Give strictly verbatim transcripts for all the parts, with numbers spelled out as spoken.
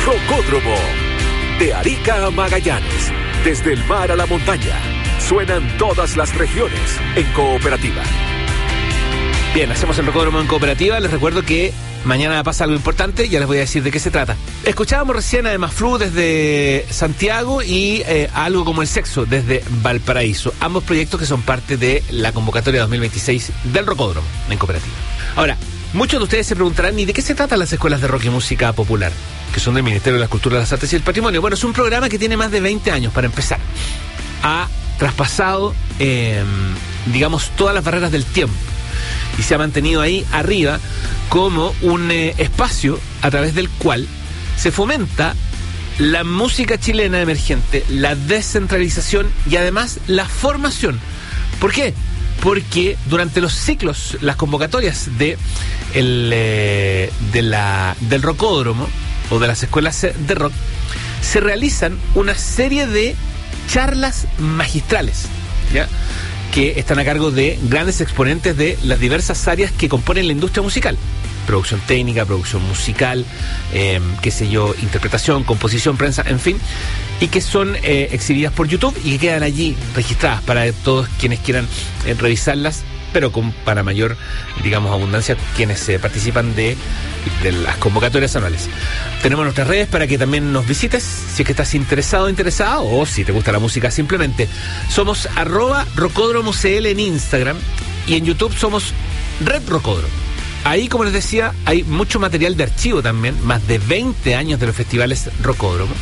Rocódromo. De Arica a Magallanes, desde el mar a la montaña, suenan todas las regiones en cooperativa. Bien, hacemos el Rocódromo en cooperativa. Les recuerdo que mañana pasa algo importante, ya les voy a decir de qué se trata. Escuchábamos recién a Maflú desde Santiago y eh, Algo como el sexo desde Valparaíso. Ambos proyectos que son parte de la convocatoria dos mil veintiséis del Rocódromo en cooperativa. Ahora, muchos de ustedes se preguntarán, ¿y de qué se tratan las escuelas de rock y música popular? Que son del Ministerio de las Culturas, las Artes y el Patrimonio. Bueno, es un programa que tiene más de veinte años para empezar. Ha traspasado, eh, digamos, todas las barreras del tiempo. Y se ha mantenido ahí arriba como un eh, espacio a través del cual se fomenta la música chilena emergente, la descentralización y además la formación. ¿Por qué? Porque durante los ciclos, las convocatorias de el, eh, de la, del Rocódromo o de las escuelas de rock, se realizan una serie de charlas magistrales, ¿ya?, que están a cargo de grandes exponentes de las diversas áreas que componen la industria musical. Producción técnica, producción musical, eh, qué sé yo, interpretación, composición, prensa, en fin, y que son eh, exhibidas por YouTube y que quedan allí registradas para todos quienes quieran eh, revisarlas, pero con para mayor, digamos, abundancia quienes eh, participan de, de las convocatorias anuales. Tenemos nuestras redes para que también nos visites, si es que estás interesado o interesada, o si te gusta la música simplemente. Somos arroba Rocódromo C L en Instagram y en YouTube somos Red Rocódromo. Ahí, como les decía, hay mucho material de archivo también, más de veinte años de los festivales Rocódromo,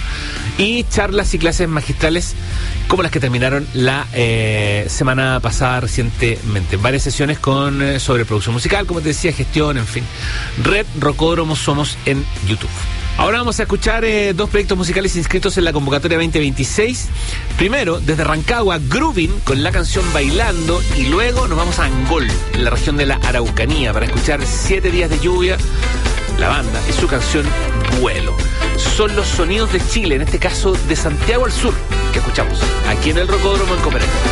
y charlas y clases magistrales como las que terminaron la eh, semana pasada recientemente. Varias sesiones con eh, sobre producción musical, como te decía, gestión, en fin. Red Rocódromo somos en YouTube. Ahora vamos a escuchar eh, dos proyectos musicales inscritos en la convocatoria veinte veintiséis. Primero, desde Rancagua, Groovin con la canción Bailando, y luego nos vamos a Angol, en la región de la Araucanía, para escuchar Siete Días de Lluvia, la banda y su canción Vuelo. Son los sonidos de Chile, en este caso de Santiago al sur, que escuchamos aquí en el Rocódromo en cooperativa.